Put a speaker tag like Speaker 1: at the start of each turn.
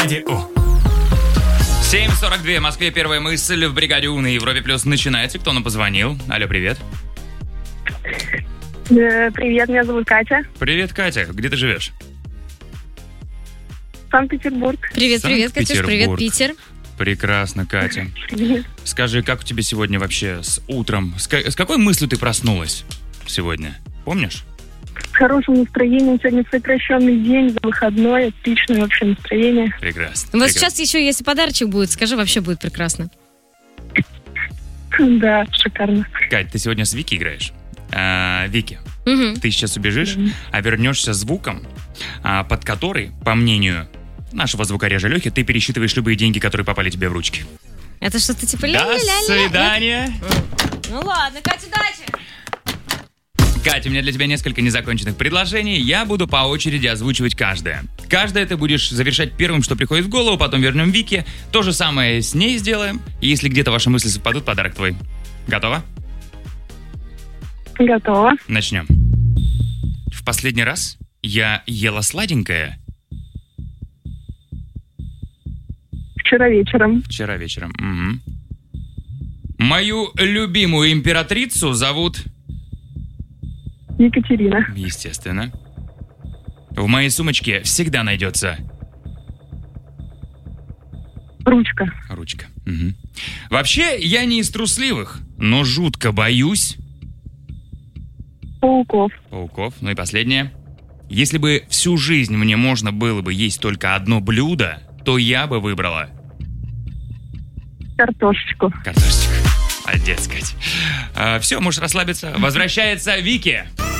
Speaker 1: Радио. 7:42 в Москве. Первая мысль в бригаде У на Европе Плюс начинается. Кто нам позвонил? Алло, привет.
Speaker 2: Привет, меня зовут Катя.
Speaker 1: Привет, Катя. Где ты живешь?
Speaker 2: Санкт-Петербург.
Speaker 3: Привет, Катюш, привет, Питер.
Speaker 1: Прекрасно, Катя.
Speaker 2: Привет.
Speaker 1: Скажи, как у тебя сегодня вообще с утром? С какой мыслью ты проснулась сегодня? Помнишь?
Speaker 2: С хорошим настроением. Сегодня сокращенный день, выходной. Отличное вообще настроение.
Speaker 1: Прекрасно.
Speaker 3: Вот сейчас еще, если подарочек будет, скажи, вообще будет прекрасно.
Speaker 2: Да, шикарно.
Speaker 1: Кать, ты сегодня с Вики играешь? Вики,
Speaker 3: Угу.
Speaker 1: ты сейчас убежишь, а вернешься звуком, под который, по мнению нашего звукорежа Лехи, ты пересчитываешь любые деньги, которые попали тебе в ручки.
Speaker 3: Это что-то типа
Speaker 1: До
Speaker 3: ля-ля-ля-ля.
Speaker 1: свидания!
Speaker 3: Ну ладно, Катя, удачи!
Speaker 1: Катя, у меня для тебя несколько незаконченных предложений. Я буду по очереди озвучивать каждое. Каждое ты будешь завершать первым, что приходит в голову, потом вернем Вике. То же самое с ней сделаем. И если где-то ваши мысли совпадут, подарок твой. Готова?
Speaker 2: Готова.
Speaker 1: Начнем. В последний раз я ела сладенькое
Speaker 2: Вчера вечером.
Speaker 1: вчера вечером. Угу. Мою любимую императрицу зовут...
Speaker 2: Екатерина.
Speaker 1: Естественно. В моей сумочке всегда найдется...
Speaker 2: Ручка.
Speaker 1: Ручка. Угу. Вообще, я не из трусливых, но жутко боюсь...
Speaker 2: Пауков.
Speaker 1: Пауков. Ну и последнее. Если бы всю жизнь мне можно было бы есть только одно блюдо, то я бы выбрала...
Speaker 2: Картошечку.
Speaker 1: Картошечку. Молодец, Кать. Все, можешь расслабиться. Возвращается Вики.